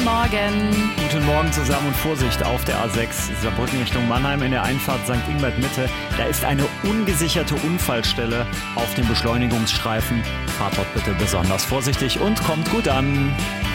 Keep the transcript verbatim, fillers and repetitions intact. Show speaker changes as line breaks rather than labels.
Guten Morgen.
Guten Morgen zusammen und Vorsicht auf der A sechs Saarbrücken Richtung Mannheim in der Einfahrt Sankt Ingbert Mitte. Da ist eine ungesicherte Unfallstelle auf dem Beschleunigungsstreifen. Fahrt dort bitte besonders vorsichtig und kommt gut an.